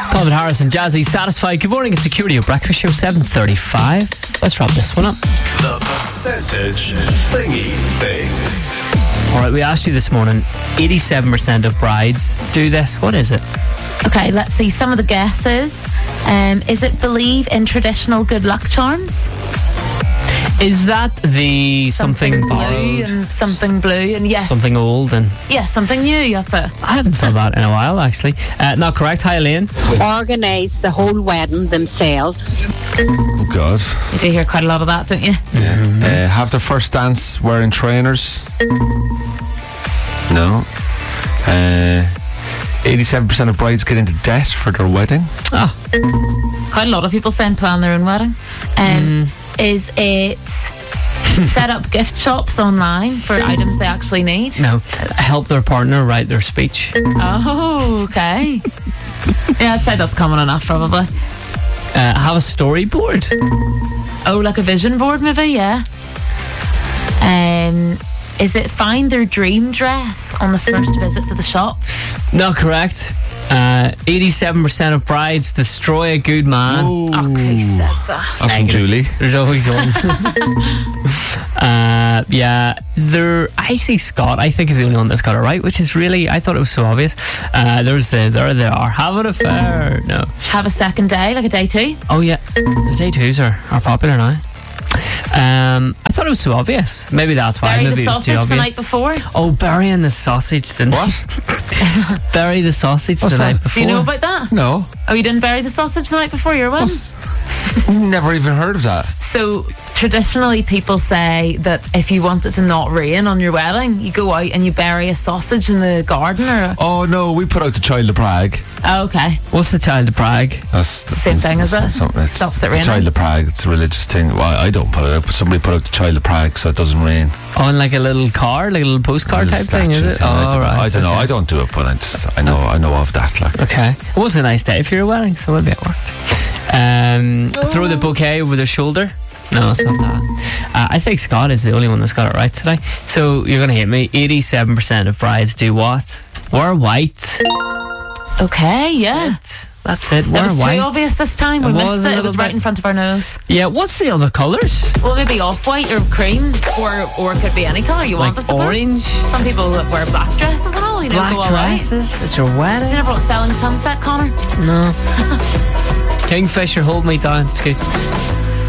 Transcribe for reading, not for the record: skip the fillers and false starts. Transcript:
Calvin Harris and Jazzy, Satisfied. Good morning, it's Security of Breakfast Show, 7:35. Let's wrap this one up. The percentage thingy thing. Alright, we asked you this morning, 87% of brides do this. What is it? Okay, let's see some of the guesses. Is it believe in traditional good luck charms? Is that the something blue borrowed? and something blue and yes. Something old and... Yes, something new, that's it. I haven't saw that in a while, actually. Not correct. Hi, Elaine. Organise the whole wedding themselves. Oh, God. You do hear quite a lot of that, don't you? Yeah. Have their first dance wearing trainers. No. 87% of brides get into debt for their wedding. Oh. Quite a lot of people saying plan their own wedding. Is it set up gift shops online for items they actually need? No. Help their partner write their speech. Oh, okay. Yeah, I'd say that's common enough, probably. Have a storyboard. Oh, like a vision board, maybe, yeah. Is it find their dream dress on the first visit to the shop? Not correct. 87% of brides destroy a good man. Ooh. Oh, who said that? That's from Julie. There's always one. I see Scott, I think, is the only one that's got it right, which is really, I thought it was so obvious. There they are. Have an affair. No. Have a second day, like a day two? Oh, yeah. The day twos are popular now. I thought it was so obvious. Maybe that's why. Bury Maybe the it was too sausage the obvious. night before? Oh, burying the sausage the What? Bury the sausage What's the night that? before. Do you know about that? No. Oh, you didn't bury the sausage the night before your wedding? Never even heard of that. So traditionally people say that if you want it to not rain on your wedding, you go out and you bury a sausage in the garden or... Oh, no, we put out the Child of Prague. Oh, okay. What's the Child of Prague? Same thing, is it? Stops it the raining? Child of Prague, it's a religious thing. Well, I don't put it out, but somebody put out the Child of Prague so it doesn't rain. On like a little card, like a little postcard type thing, is it? I don't know. okay. I don't do it, but I know of that. Like. Okay. It was a nice day for your wedding, so maybe it worked. Throw the bouquet over their shoulder. No, it's not that. I think Scott is the only one that's got it right today. So you're going to hate me. 87% of brides do what? Wear white. Okay, yeah. That's it. It Wear was white. too obvious this time. We It was missed a it. It little was right bit. in front of our nose. Yeah, what's the other colours? Well, maybe off-white or cream, or it could be any colour you want, I Like suppose. orange? Some people wear black dresses and all, you know, Black go all dresses? It's your out. wedding? Have you never watched Selling Sunset, Connor? No. Kingfisher, hold me down. It's good.